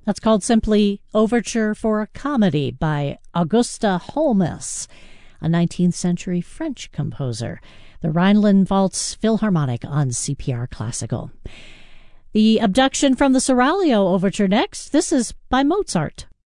That's called simply Overture for a Comedy by Augusta Holmes, a 19th century French composer. The Rhineland Waltz Philharmonic on CPR Classical. The Abduction from the Seraglio Overture next. This is by Mozart.